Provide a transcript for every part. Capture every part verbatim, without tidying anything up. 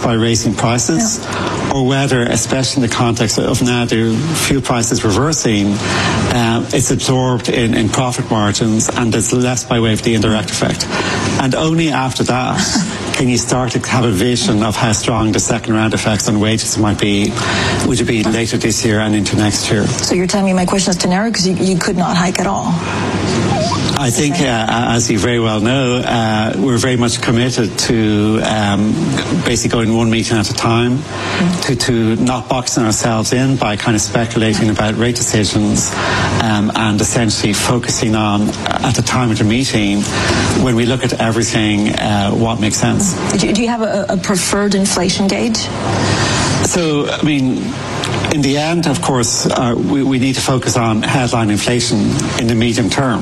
by raising prices, yeah. or whether, especially in the context of now the fuel prices reversing, uh, it's absorbed in, in profit margins and there's less by way of the indirect effect. And only after that can you start to have a vision of how strong the second round effects on wages might be, would it be later this year and into next year. So you're telling me my question is too narrow because you, you could not hike at all? I think, uh, as you very well know, uh, we're very much committed to um, basically going one meeting at a time, mm-hmm. to, to not boxing ourselves in by kind of speculating about rate decisions, um, and essentially focusing on, at the time of the meeting, when we look at everything, uh, what makes sense. Do you, do you have a, a preferred inflation gauge? So, I mean, in the end, of course, uh, we, we need to focus on headline inflation in the medium term.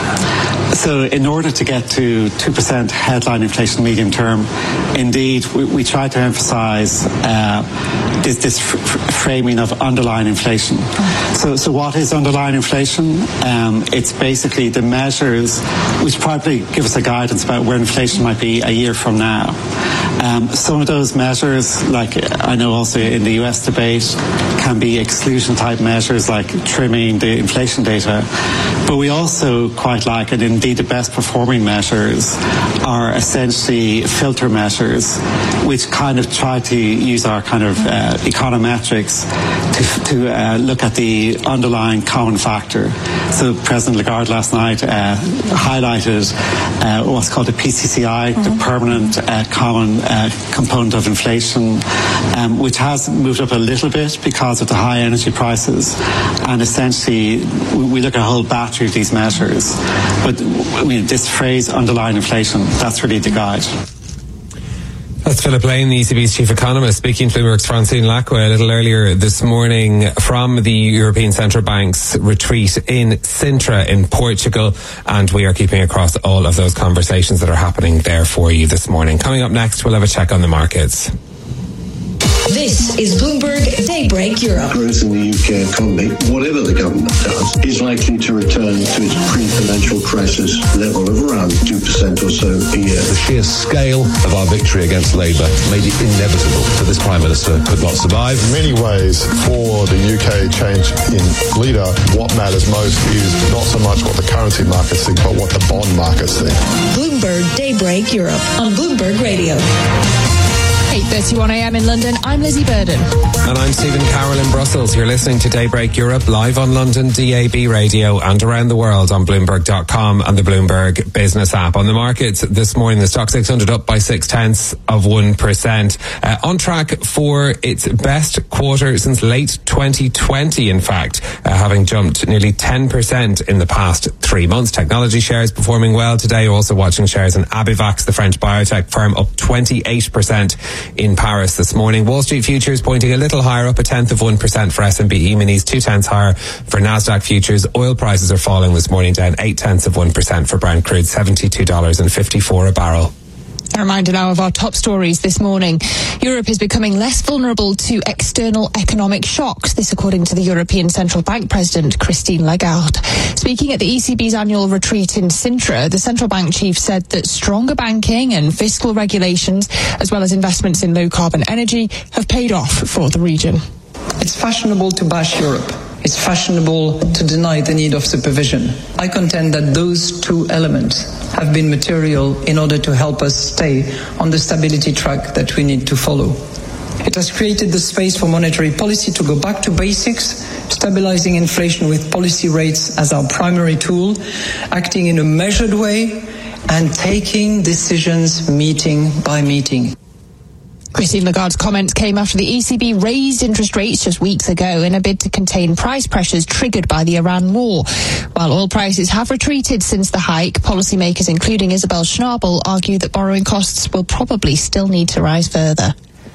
So in order to get to two percent headline inflation medium term, indeed, we, we try to emphasize uh, this, this f- f- framing of underlying inflation. So, so what is underlying inflation? Um, it's basically the measures which probably give us a guidance about where inflation might be a year from now. Um, some of those measures, like I know also in the U S debate, can be exclusion-type measures like trimming the inflation data. But we also quite like, and indeed the best performing measures are essentially filter measures, which kind of try to use our kind of uh, econometrics to, to uh, look at the underlying common factor. So President Lagarde last night uh, highlighted uh, what's called the P C C I, mm-hmm. the permanent uh, common uh, component of inflation, um, which has moved up a little bit because of the high energy prices. And essentially, we look at a whole battery of these measures. But I mean, this phrase, underlying inflation, that's really the guide. That's Philip Lane, the E C B's chief economist, speaking to Bloomberg's Francine Lacqua a little earlier this morning from the European Central Bank's retreat in Sintra in Portugal. And we are keeping across all of those conversations that are happening there for you this morning. Coming up next, we'll have a check on the markets. This is Bloomberg Daybreak Europe. Growth in the U K economy, whatever the government does, is likely to return to its pre-financial crisis level of around two percent or so a year. The sheer scale of our victory against Labour made it inevitable that this Prime Minister could not survive. In many ways, for the U K change in leader, what matters most is not so much what the currency markets think, but what the bond markets think. Bloomberg Daybreak Europe on Bloomberg Radio. eight thirty-one a.m. in London, I'm Lizzie Burden. And I'm Stephen Carroll in Brussels. You're listening to Daybreak Europe live on London D A B radio and around the world on Bloomberg dot com and the Bloomberg Business app. On the markets this morning, the Stoxx six hundred up by six tenths of one percent. Uh, on track for its best quarter since late twenty twenty, in fact, uh, having jumped nearly ten percent in the past three months. Technology shares performing well today. Also watching shares in Abivax, the French biotech firm, up twenty-eight percent in Paris this morning. Wall Street futures pointing a little higher, up a tenth of one percent for S and P E-minis, two tenths higher for Nasdaq futures. Oil prices are falling this morning, down eight tenths of one percent for Brent crude, seventy-two dollars and fifty-four a barrel. A reminder now of our top stories this morning. Europe is becoming less vulnerable to external economic shocks. This according to the European Central Bank President, Christine Lagarde. Speaking at the E C B's annual retreat in Sintra, the central bank chief said that stronger banking and fiscal regulations, as well as investments in low-carbon energy, have paid off for the region. It's fashionable to bash Europe. It's fashionable to deny the need of supervision. I contend that those two elements have been material in order to help us stay on the stability track that we need to follow. It has created the space for monetary policy to go back to basics, stabilizing inflation with policy rates as our primary tool, acting in a measured way, and taking decisions meeting by meeting. Christine Lagarde's comments came after the E C B raised interest rates just weeks ago in a bid to contain price pressures triggered by the Iran war. While oil prices have retreated since the hike, policymakers including Isabel Schnabel argue that borrowing costs will probably still need to rise further.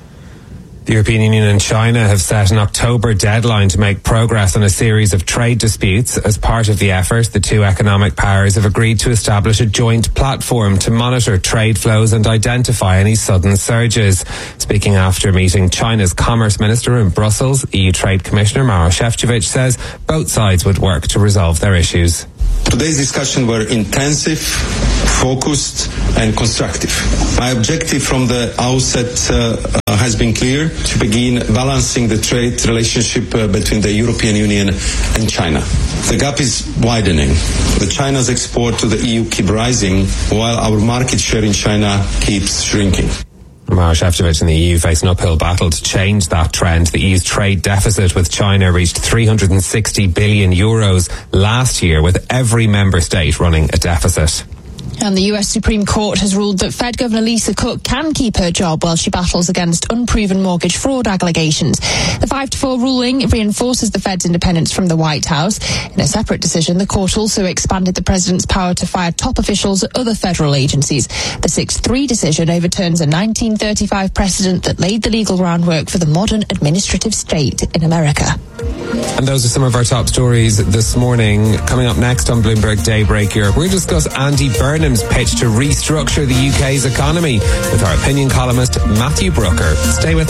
The European Union and China have set an October deadline to make progress on a series of trade disputes. As part of the effort, the two economic powers have agreed to establish a joint platform to monitor trade flows and identify any sudden surges. Speaking after meeting China's Commerce Minister in Brussels, E U Trade Commissioner Maroš Šefčovič says both sides would work to resolve their issues. Today's discussion were intensive, focused and constructive. My objective from the outset uh, uh, has been clear: to begin balancing the trade relationship uh, between the European Union and China. The gap is widening. The China's export to the E U keep rising, while our market share in China keeps shrinking. Maroš Šefčovič and the E U face an uphill battle to change that trend. The E U's trade deficit with China reached three hundred sixty billion euros last year, with every member state running a deficit. And the U S Supreme Court has ruled that Fed Governor Lisa Cook can keep her job while she battles against unproven mortgage fraud allegations. The five to four ruling reinforces the Fed's independence from the White House. In a separate decision, the court also expanded the president's power to fire top officials at other federal agencies. The six three decision overturns a nineteen thirty-five precedent that laid the legal groundwork for the modern administrative state in America. And those are some of our top stories this morning. Coming up next on Bloomberg Daybreak Europe, we'll discuss Andy Burnham's pitch to restructure the U K's economy with our opinion columnist Matthew Brooker. Stay with us.